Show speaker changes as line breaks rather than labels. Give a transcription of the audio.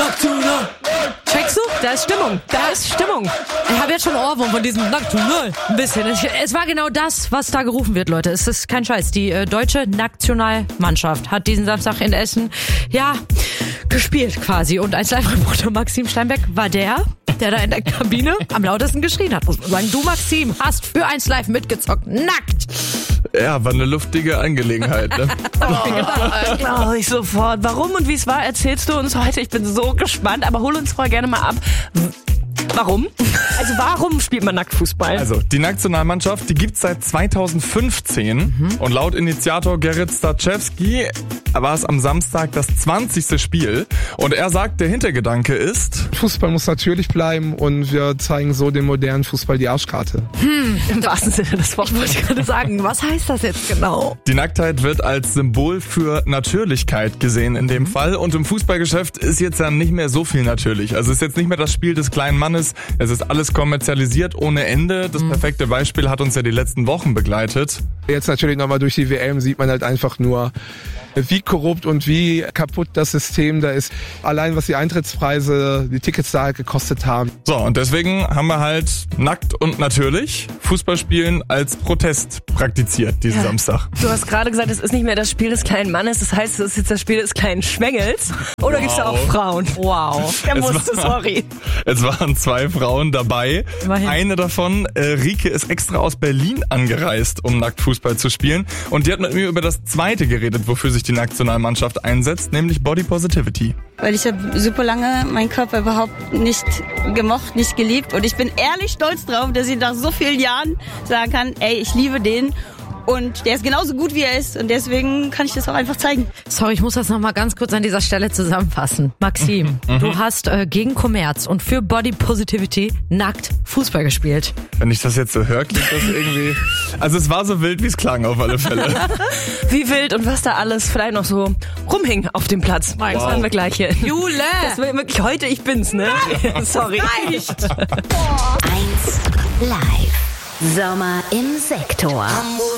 national.
Checkst du? Da ist Stimmung. Ich habe jetzt schon Ohrwurm von diesem national. Ein bisschen. Es war genau das, was da gerufen wird, Leute. Es ist kein Scheiß. Die deutsche Nationalmannschaft hat diesen Samstag in Essen, gespielt quasi. Und als Live-Reporter Maxim Steinbeck war der da in der Kabine am lautesten geschrien hat. Muss man sagen, du Maxim hast für 1 Live mitgezockt. Nackt.
Ja, war eine luftige Angelegenheit, ne?
Glaube ich sofort. Warum und wie es war, erzählst du uns heute. Ich bin so gespannt, aber hol uns vorher gerne mal ab. Warum? Also warum spielt man Nacktfußball?
Also, die Nationalmannschaft, die gibt's seit 2015 und laut Initiator Gerrit Starczewski war es am Samstag das 20. Spiel und er sagt, der Hintergedanke ist...
Fußball muss natürlich bleiben und wir zeigen so dem modernen Fußball die Arschkarte.
Im wahrsten Sinne des Wortes.
Wollte ich gerade sagen, was heißt das jetzt genau?
Die Nacktheit wird als Symbol für Natürlichkeit gesehen in dem Fall und im Fußballgeschäft ist jetzt ja nicht mehr so viel natürlich. Also es ist jetzt nicht mehr das Spiel des kleinen Mannes, es ist alles kommerzialisiert ohne Ende. Das perfekte Beispiel hat uns ja die letzten Wochen begleitet.
Jetzt natürlich nochmal durch die WM sieht man halt einfach nur, wie korrupt und wie kaputt das System da ist. Allein was die Eintrittspreise, die Tickets da halt gekostet haben.
So, und deswegen haben wir halt nackt und natürlich Fußballspielen als Protest praktiziert diesen Samstag.
Du hast gerade gesagt, es ist nicht mehr das Spiel des kleinen Mannes, das heißt, es ist jetzt das Spiel des kleinen Schwengels. Oder gibt's da auch Frauen?
Wow.
Sorry.
Es waren 2 Frauen dabei.
Immerhin.
Eine davon, Rike, ist extra aus Berlin angereist, um nackt Fußball zu spielen. Und die hat mit mir über das zweite geredet, wofür sich die Nationalmannschaft einsetzt, nämlich Body Positivity.
Weil ich habe super lange meinen Körper überhaupt nicht gemocht, nicht geliebt. Und ich bin ehrlich stolz drauf, dass ich nach so vielen Jahren sagen kann, ey, ich liebe den. Und der ist genauso gut, wie er ist. Und deswegen kann ich das auch einfach zeigen.
Sorry, ich muss das nochmal ganz kurz an dieser Stelle zusammenfassen. Maxim, du hast gegen Kommerz und für Body Positivity nackt Fußball gespielt.
Wenn ich das jetzt so höre, klingt das irgendwie... Also es war so wild, wie es klang auf alle Fälle.
Wie wild und was da alles vielleicht noch so rumhing auf dem Platz. Das hören wir gleich hier.
Jule!
Das wird wirklich heute, ich bin's, ne? Sorry.
1 Live. Sommer im Sektor.